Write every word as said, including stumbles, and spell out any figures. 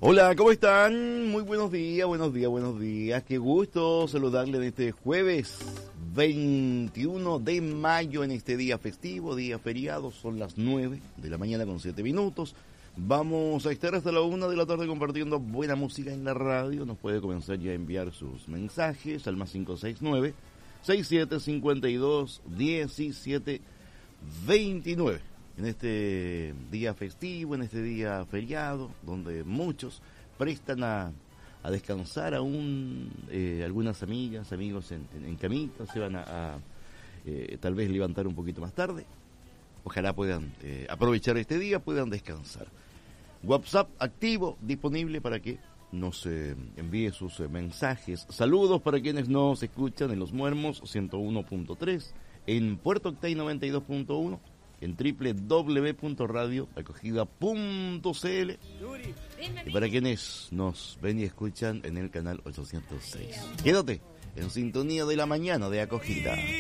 Hola, ¿cómo están? Muy buenos días, buenos días, buenos días. Qué gusto saludarle en este jueves veintiuno de mayo, en este día festivo, día feriado. Son las nueve de la mañana con siete minutos. Vamos a estar hasta la una de la tarde compartiendo buena música en la radio. Nos puede comenzar ya a enviar sus mensajes al más cinco seis nueve, seis siete cinco dos, uno siete dos nueve. En este día festivo, en este día feriado, donde muchos prestan a, a descansar aún, eh, algunas amigas, amigos en, en, en camita, se van a, a eh, tal vez levantar un poquito más tarde. Ojalá puedan eh, aprovechar este día, puedan descansar. WhatsApp activo, disponible para que nos eh, envíe sus eh, mensajes. Saludos para quienes nos escuchan en Los Muermos ciento uno punto tres, en Puerto Octay noventa y dos punto uno, en doble u doble u doble u punto radio acogida punto c l, y para quienes nos ven y escuchan en el canal ochocientos seis. Quédate en sintonía de la mañana de Acogida.